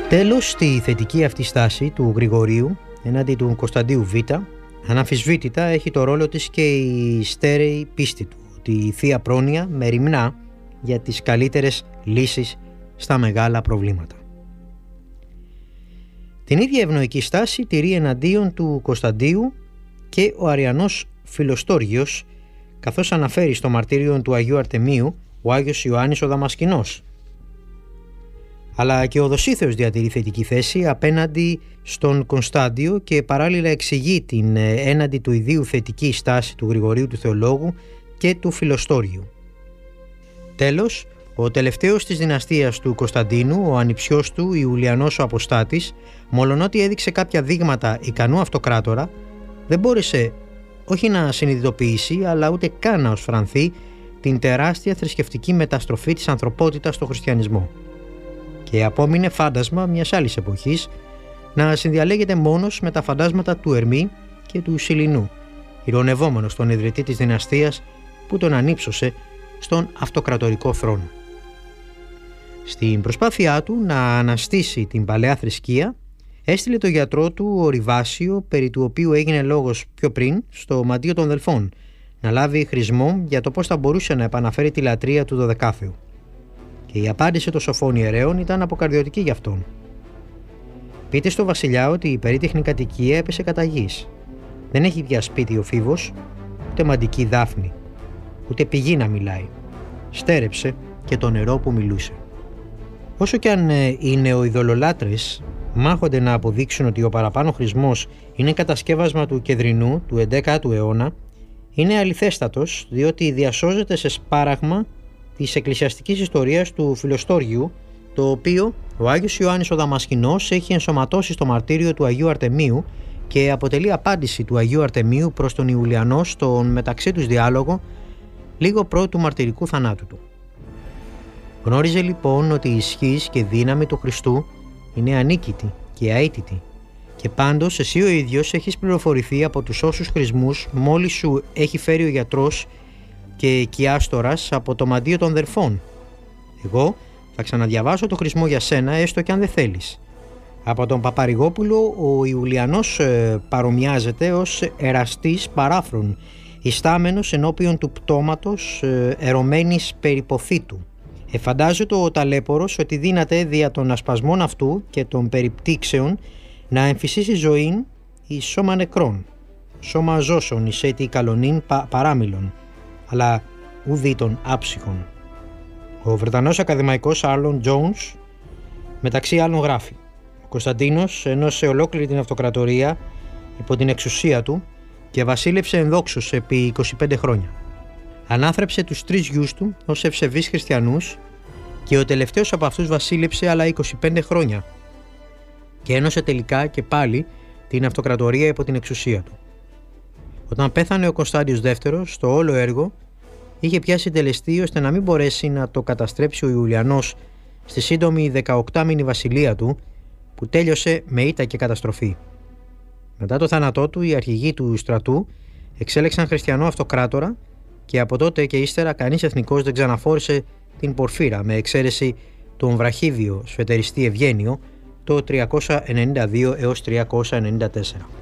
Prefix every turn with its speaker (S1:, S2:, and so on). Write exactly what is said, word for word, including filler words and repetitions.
S1: Τέλος, στη θετική αυτή στάση του Γρηγορείου έναντι του Κωνσταντίου Β, αναμφισβήτητα έχει το ρόλο της και η στέρεη πίστη του ότι η Θεία Πρόνοια μεριμνά για τις καλύτερες λύσεις στα μεγάλα προβλήματα. Την ίδια ευνοϊκή στάση τηρεί εναντίον του Κωνσταντίου και ο Αριανός Φιλοστόργιος, καθώς αναφέρει στο μαρτύριο του Αγίου Αρτεμίου ο Άγιος Ιωάννης ο Δαμασκηνός. Αλλά και ο Δοσίθεος διατηρεί θετική θέση απέναντι στον Κωνσταντιο και παράλληλα εξηγεί την έναντι του ιδίου θετική στάση του Γρηγορείου του Θεολόγου και του Φιλοστόργιου. Τέλος, ο τελευταίος της δυναστείας του Κωνσταντίνου, ο ανιψιός του Ιουλιανός ο Αποστάτης, μολονότι έδειξε κάποια δείγματα ικανού αυτοκράτορα, δεν μπόρεσε όχι να συνειδητοποιήσει αλλά ούτε καν να οσφρανθεί την τεράστια θρησκευτική μεταστροφή της ανθρωπότητας στο χριστιανισμό. Και απόμεινε φάντασμα μιας άλλης εποχής να συνδιαλέγεται μόνος με τα φαντάσματα του Ερμή και του Σιλινού, ηρωνευόμενος τον ιδρυτή της δυναστείας που τον ανύψωσε στον αυτοκρατορικό θρόνο. Στην προσπάθειά του να αναστήσει την παλαιά θρησκεία, έστειλε το γιατρό του Ορειβάσιο, περί του οποίου έγινε λόγος πιο πριν, στο Μαντίο των Δελφών, να λάβει χρησμό για το πώς θα μπορούσε να επαναφέρει τη λατρεία του Δωδεκάθεου. Και η απάντηση των σοφών ιερέων ήταν αποκαρδιωτική γι' αυτόν. Πείτε στο βασιλιά ότι η περίτεχνη κατοικία έπεσε κατά γης. Δεν έχει πια σπίτι ο Φίβος, ούτε μαντική δάφνη, ούτε πηγή να μιλάει. Στέρεψε και το νερό που μιλούσε. Όσο κι αν οι νεοειδωλολάτρες μάχονται να αποδείξουν ότι ο παραπάνω χρησμός είναι κατασκεύασμα του Κεδρινού του εντέκατου αιώνα, είναι αληθέστατος διότι διασώζεται σε σπάραγμα της εκκλησιαστικής ιστορίας του Φιλοστόργιου, το οποίο ο Άγιος Ιωάννης ο Δαμασκηνός έχει ενσωματώσει στο μαρτύριο του Αγίου Αρτεμίου και αποτελεί απάντηση του Αγίου Αρτεμίου προς τον Ιουλιανό στον μεταξύ τους διάλογο λίγο πρώτου του μαρτυρικού θανάτου του. Γνώριζε λοιπόν ότι η ισχύς και δύναμη του Χριστού είναι ανίκητη και αίτητη, και πάντως εσύ ο ίδιος έχεις πληροφορηθεί από τους όσους χρησμούς μόλις σου έχει φέρει ο γιατρός και κοιάστορας από το Μαντίο των Δελφών. Εγώ θα ξαναδιαβάσω το χρησμό για σένα, έστω και αν δεν θέλεις. Από τον Παπαρηγόπουλο ο Ιουλιανός ε, παρομοιάζεται ως εραστής παράφρον, ιστάμενος ενώπιον του πτώματος ε, ερωμένης περιποθήτου. Εφαντάζεται ο ταλέπορος ότι δύναται δια των ασπασμών αυτού και των περιπτύξεων να εμφυσίσει ζωήν εις σώμα νεκρών, σώμα ζώσεων εις έτη καλονήν πα, παράμιλων, αλλά ουδή των άψυχων. Ο Βρετανός ακαδημαϊκός Άρλον Τζόουνς μεταξύ άλλων γράφει: ο Κωνσταντίνος ενώσε ολόκληρη την αυτοκρατορία υπό την εξουσία του και βασίλευσε ενδόξως επί είκοσι πέντε χρόνια. Ανάθρεψε τους τρεις γιους του ως ευσεβείς χριστιανούς και ο τελευταίος από αυτούς βασίλεψε άλλα είκοσι πέντε χρόνια και ένωσε τελικά και πάλι την αυτοκρατορία υπό την εξουσία του. Όταν πέθανε ο Κωνσταντιος δεύτερος, το όλο έργο είχε πια συντελεστεί ώστε να μην μπορέσει να το καταστρέψει ο Ιουλιανός στη σύντομη δεκαοκτάμηνη βασιλεία του, που τέλειωσε με ήττα και καταστροφή. Μετά το θάνατό του, οι αρχηγοί του στρατού εξέλεξαν χριστιανό αυτοκράτορα και από τότε και ύστερα κανείς εθνικός δεν ξαναφόρησε την πορφύρα, με εξαίρεση τον βραχίβιο σφετεριστή Ευγένιο το τριακόσια ενενήντα δύο έως τριακόσια ενενήντα τέσσερα.